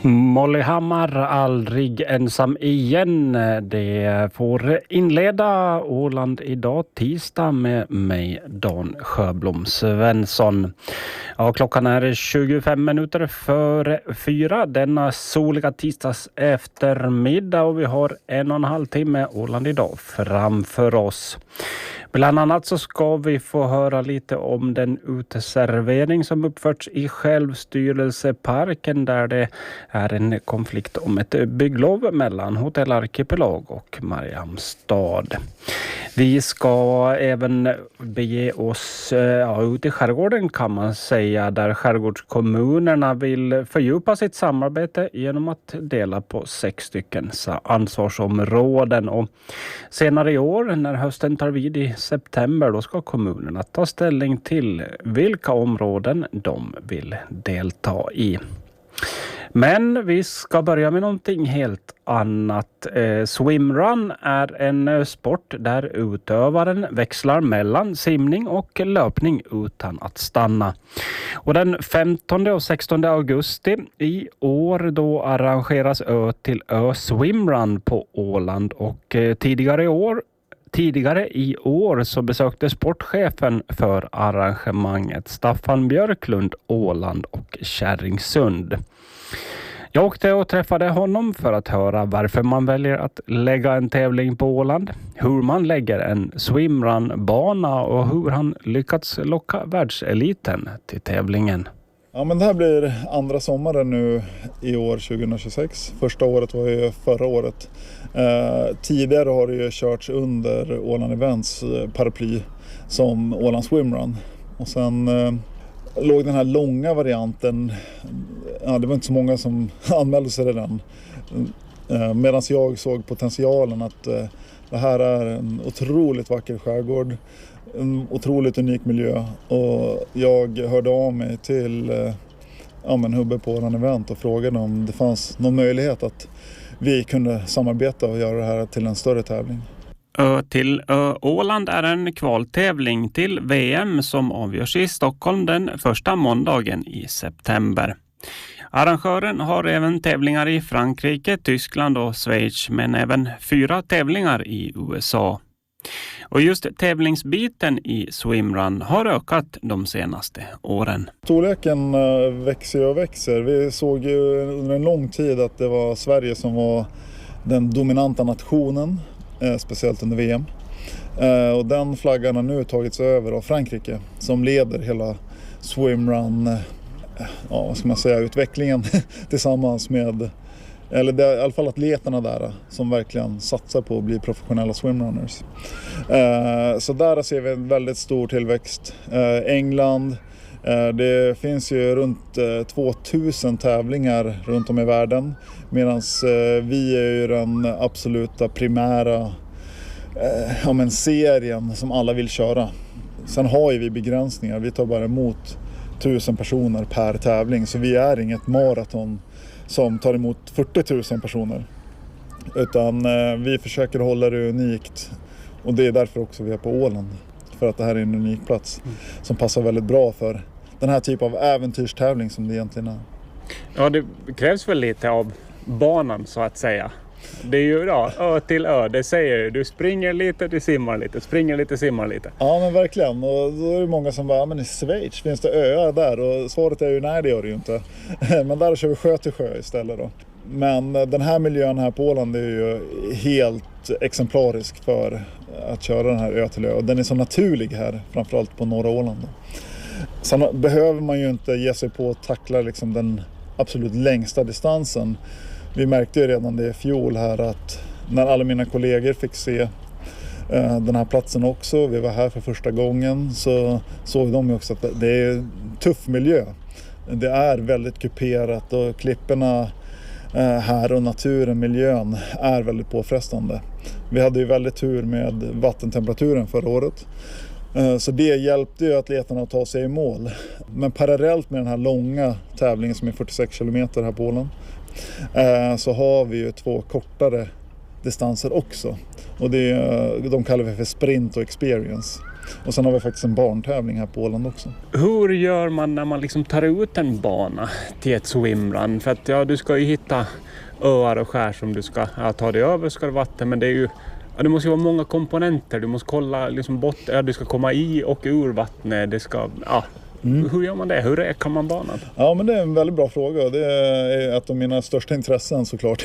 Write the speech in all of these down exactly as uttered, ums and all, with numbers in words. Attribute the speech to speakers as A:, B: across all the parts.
A: Molly Hammar, aldrig ensam igen. Det får inleda Åland idag tisdag med mig, Dan Sjöblom Svensson. Ja, klockan är tjugofem minuter före fyra denna soliga tisdags eftermiddag och vi har en och en halv timme Åland idag framför oss. Bland annat så ska vi få höra lite om den uteservering som uppförts i Självstyrelseparken där det är en konflikt om ett bygglov mellan Hotell Arkipelag och Mariamstad. Vi ska även bege oss ja, ut i skärgården kan man säga, där skärgårdskommunerna vill fördjupa sitt samarbete genom att dela på sex stycken ansvarsområden. Och senare i år när hösten tar vid i september då ska kommunerna ta ställning till vilka områden de vill delta i. Men vi ska börja med någonting helt annat. Eh, swimrun är en sport där utövaren växlar mellan simning och löpning utan att stanna. Och den femtonde och sextonde augusti i år då arrangeras Ö till Ö swimrun på Åland och eh, tidigare i år Tidigare i år så besökte sportchefen för arrangemanget Staffan Björklund Åland och Kärringsund. Jag åkte och träffade honom för att höra varför man väljer att lägga en tävling på Åland, hur man lägger en swimrun-bana och hur han lyckats locka världseliten till tävlingen.
B: Ja, men det här blir andra sommaren nu i år tjugohundratjugosex. Första året var ju förra året. Eh, tidigare har det ju körts under Åland Events eh, paraply som Åland Swimrun. Och sen eh, låg den här långa varianten, ja, det var inte så många som anmälde sig till den. Eh, Medan jag såg potentialen att eh, det här är en otroligt vacker skärgård. En otroligt unik miljö och jag hörde av mig till eh, ja, men Hubbe på en event och frågade om det fanns någon möjlighet att vi kunde samarbeta och göra det här till en större tävling.
A: Ö till Ö Åland är en kvaltävling till V M som avgörs i Stockholm den första måndagen i september. Arrangören har även tävlingar i Frankrike, Tyskland och Schweiz men även fyra tävlingar i U S A. Och just tävlingsbiten i swimrun har ökat de senaste åren.
B: Storleken växer och växer. Vi såg ju under en lång tid att det var Sverige som var den dominanta nationen, speciellt under V M. Och den flaggan har nu tagits över av Frankrike som leder hela swimrun, ja, vad ska man säga, utvecklingen tillsammans med, eller det är i alla fall atleterna där som verkligen satsar på att bli professionella swimrunners. Eh, så där ser vi en väldigt stor tillväxt. Eh, England, eh, det finns ju runt eh, tvåtusen tävlingar runt om i världen. Medan eh, vi är ju den absoluta primära eh, ja, men serien som alla vill köra. Sen har ju vi begränsningar, vi tar bara emot tusen personer per tävling. Så vi är inget maraton som tar emot fyrtio tusen personer. Utan eh, vi försöker hålla det unikt. Och det är därför också vi är på Åland. För att det här är en unik plats mm. som passar väldigt bra för den här typen av äventyrstävling som det egentligen är.
A: Ja, det krävs väl lite av banan så att säga. Det är ju ja, Ö till Ö, det säger ju. Du springer lite, du simmar lite, springer lite, simmar lite.
B: Ja men verkligen, och då är det många som bara, men i Schweiz finns det öar där? Och svaret är ju nej, det gör det ju inte. Men där kör vi sjö till sjö istället då. Men den här miljön här på Åland är ju helt exemplarisk för att köra den här Ö till Ö. Och den är så naturlig här, framförallt på norra Åland då. Sen behöver man ju inte ge sig på att tackla liksom den absolut längsta distansen. Vi märkte ju redan det i fjol här att när alla mina kollegor fick se eh, den här platsen också, vi var här för första gången, så såg de ju också att det är en tuff miljö. Det är väldigt kuperat och klipporna eh, här och naturen, miljön är väldigt påfrestande. Vi hade ju väldigt tur med vattentemperaturen förra året. Eh, så det hjälpte ju atleterna att ta sig i mål. Men parallellt med den här långa tävlingen som är fyrtiosex kilometer här på Åland, så har vi ju två kortare distanser också. Och det är, de kallar vi för sprint och experience. Och sen har vi faktiskt en barntävling här på Åland också.
A: Hur gör man när man liksom tar ut en bana till ett swimrun? För att ja, du ska ju hitta öar och skär som du ska ja, ta dig över, ska det vatten, men det är ju ja, det måste ju vara många komponenter. Du måste kolla liksom bort, ja, du ska komma i och ur vattnet. Det ska, ja. Mm. Hur gör man det? Hur räkar man banan?
B: Ja, men det är en väldigt bra fråga. Det är ett av mina största intressen såklart.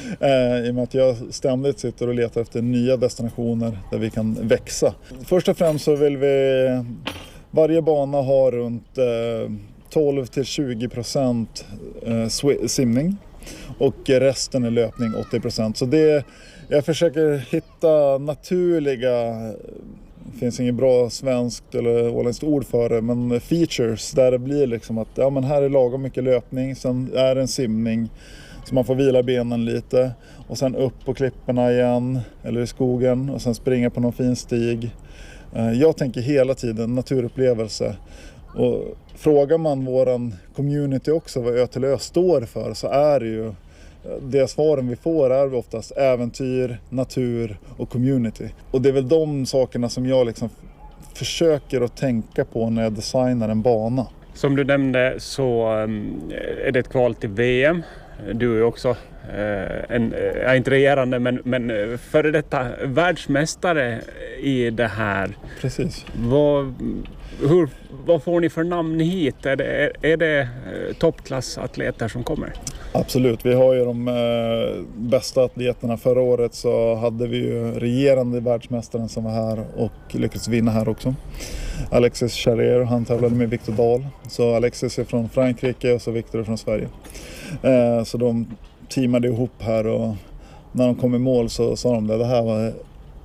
B: I och med att jag ständigt sitter och letar efter nya destinationer där vi kan växa. Först och främst så vill vi, varje bana har runt tolv till tjugo procent simning och resten är löpning åttio procent. Så det, jag försöker hitta naturliga, det finns inget bra svenskt eller åländskt ord för det, men features där det blir liksom att ja, men här är lagom mycket löpning, sen är det en simning så man får vila benen lite och sen upp på klipporna igen eller i skogen och sen springa på någon fin stig. Jag tänker hela tiden naturupplevelse, och frågar man våran community också vad Ö till Ö står för, så är det ju det svaren vi får är oftast äventyr, natur och community. Och det är väl de sakerna som jag liksom försöker att tänka på när jag designar en bana.
A: Som du nämnde så är det ett kval till V M. Du är också en, jag är inte regerande men, men före detta världsmästare i det här.
B: Precis.
A: Vad, hur, vad får ni för namn hit? Är det, är det toppklassatleter som kommer?
B: Absolut, vi har ju de eh, bästa atleterna. Förra året så hade vi ju regerande världsmästaren som var här och lyckades vinna här också. Alexis Charrier, han tävlade med Viktor Dahl. Så Alexis är från Frankrike och så Viktor är från Sverige. Eh, så de teamade ihop här och när de kom i mål så sa de det. Det här var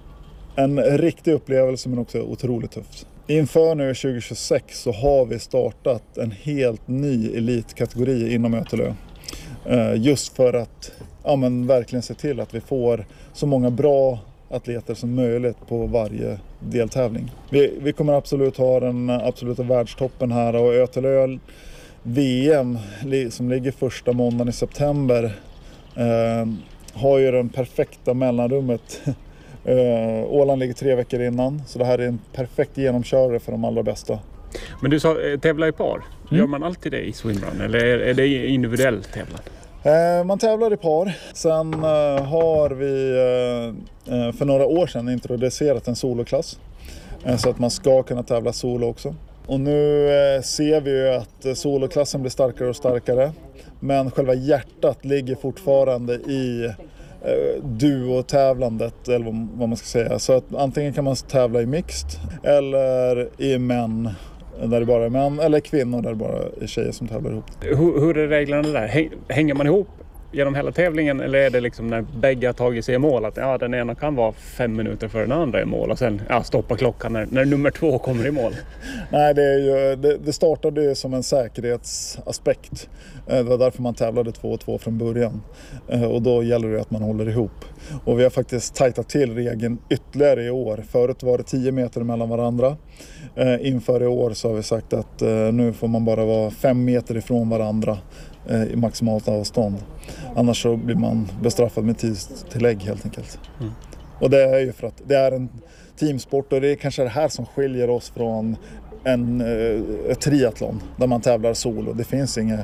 B: en riktig upplevelse men också otroligt tufft. Inför nu tjugo tjugosex så har vi startat en helt ny elitkategori inom Ö till Ö. Just för att ja, men verkligen se till att vi får så många bra atleter som möjligt på varje deltävling. Vi, vi kommer absolut ha den absoluta världstoppen här, och Ö till Ö V M som ligger första måndagen i september eh, har ju den perfekta mellanrummet. eh, Åland ligger tre veckor innan, så det här är en perfekt genomkörare för de allra bästa.
A: Men du sa tävla i par. Mm. Gör man alltid det i swimrun eller är det individuell tävlan?
B: Eh, man tävlar i par. Sen eh, har vi eh, för några år sedan introducerat en soloklass. Eh, så att man ska kunna tävla solo också. Och nu eh, ser vi ju att soloklassen blir starkare och starkare. Men själva hjärtat ligger fortfarande i eh, duo-tävlandet, eller vad, vad man ska säga. Så att antingen kan man tävla i mixed eller i män. Där det bara är män, eller kvinnor där det bara är tjejer som tävlar ihop.
A: Hur, hur är reglerna där? Hänger man ihop genom hela tävlingen, eller är det liksom när bägge har tagit sig i mål att ja, den ena kan vara fem minuter för den andra i mål och sen ja, stoppa klockan när, när nummer två kommer i mål?
B: Nej, det, är ju, det, det startade ju som en säkerhetsaspekt. Det var därför man tävlade två och två från början. Och då gäller det att man håller ihop. Och vi har faktiskt tajtat till regeln ytterligare i år. Förut var det tio meter mellan varandra. Inför i år så har vi sagt att nu får man bara vara fem meter ifrån varandra i maximalt avstånd. Annars så blir man bestraffad med tidstillägg helt enkelt. Mm. Och det är ju för att det är en teamsport, och det är kanske det här som skiljer oss från en eh, triathlon där man tävlar solo. Det finns inget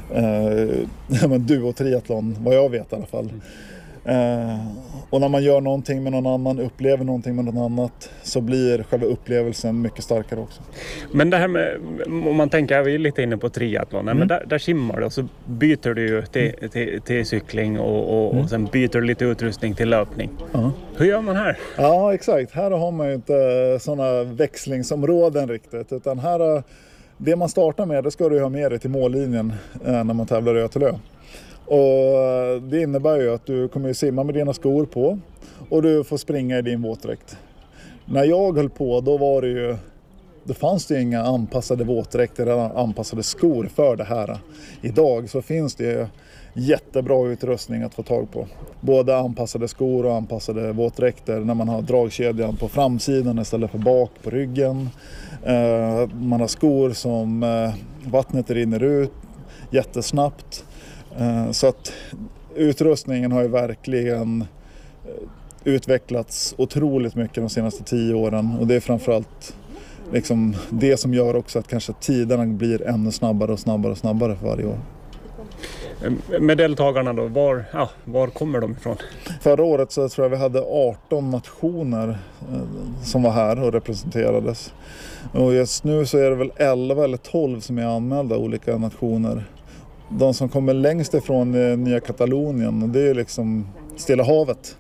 B: eh, duo-triathlon, vad jag vet i alla fall. Mm. Eh, och när man gör någonting med någon annan, upplever någonting med någon annat, så blir själva upplevelsen mycket starkare också.
A: Men det här med, om man tänker, vi är lite inne på triathlon, mm. men där, där simmar du och så byter du ju till, mm. till, till cykling och, och, mm. och sen byter du lite utrustning till löpning. Uh-huh. Hur gör man här?
B: Ja, exakt. Här har man ju inte sådana växlingsområden riktigt, utan här, det man startar med, det ska du ha med dig till mållinjen när man tävlar Ö till Ö. Och det innebär ju att du kommer att simma med dina skor på och du får springa i din våtdräkt. När jag höll på, då var det ju, då fanns det inga anpassade våtdräkter eller anpassade skor för det här. Idag så finns det jättebra utrustning att få tag på. Både anpassade skor och anpassade våtdräkter när man har dragkedjan på framsidan istället för bak på ryggen. Man har skor som vattnet rinner ut jättesnabbt. Så att utrustningen har ju verkligen utvecklats otroligt mycket de senaste tio åren, och det är framförallt liksom det som gör också att kanske tiderna blir ännu snabbare och snabbare och snabbare för varje år.
A: Med deltagarna då, var, ja, var kommer de ifrån?
B: Förra året så tror jag vi hade arton nationer eh, som var här och representerades. Och just nu så är det väl elva eller tolv som är anmälda, olika nationer. De som kommer längst ifrån är Nya Katalonien, och det är liksom Stilla havet.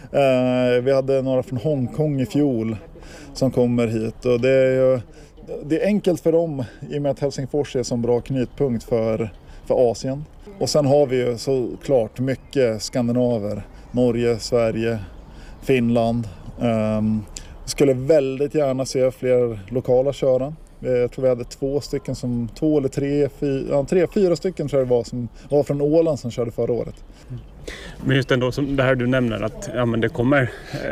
B: Eh, vi hade några från Hongkong i fjol som kommer hit, och det är ju, det är enkelt för dem i och med att Helsingfors är en så bra knutpunkt för, för Asien. Och sen har vi ju såklart mycket skandinaver, Norge, Sverige, Finland. Um, skulle väldigt gärna se fler lokala köra. Jag tror vi hade två stycken som, två eller tre, fyra, ja, tre, fyra stycken tror jag det var som var från Åland som körde förra året.
A: Men just ändå som det här du nämner att ja, men det kommer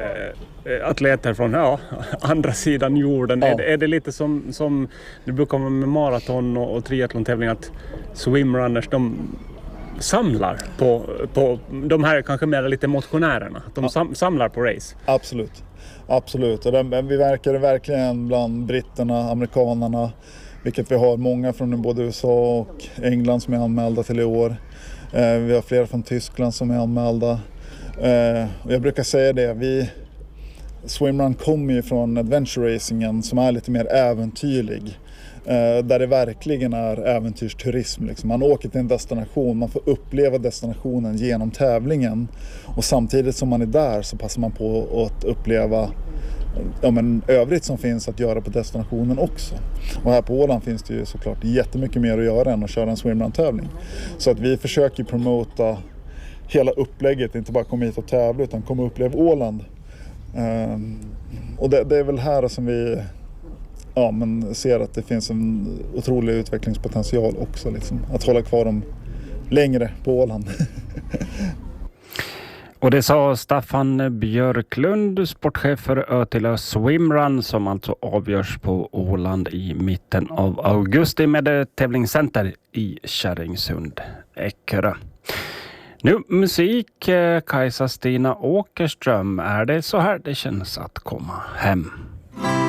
A: eh, atleter från ja, andra sidan jorden. Ja. Är, det, är det lite som, som det brukar vara med maraton och, och triathlon-tävling att swimrunners de samlar på, på de här kanske mer lite motionärerna. De ja. sam, samlar på race.
B: Absolut. Absolut. Och den, vi verkar verkligen bland britterna, amerikanerna, vilket vi har många från både U S A och England som är anmälda till i år. Eh, vi har flera från Tyskland som är anmälda. Eh, och jag brukar säga det, vi swimrun kommer ju från adventure racingen som är lite mer äventyrlig. Eh, där det verkligen är äventyrsturism. Liksom. Man åker till en destination, man får uppleva destinationen genom tävlingen. Och samtidigt som man är där så passar man på att uppleva ja, men övrigt som finns att göra på destinationen också. Och här på Åland finns det ju såklart jättemycket mer att göra än att köra en swimrun-tävling. Så att vi försöker promota hela upplägget, inte bara komma hit och tävla utan komma och uppleva Åland. Eh, och det, det är väl här som vi ja, men ser att det finns en otrolig utvecklingspotential också. Liksom, att hålla kvar dem längre på Åland.
A: Och det sa Staffan Björklund, sportchef för Ötilö Swimrun, som alltså avgörs på Åland i mitten av augusti med ett tävlingscenter i Kärringsund, Eckerö. Nu musik, Kajsa Stina Åkerström. Är det så här det känns att komma hem?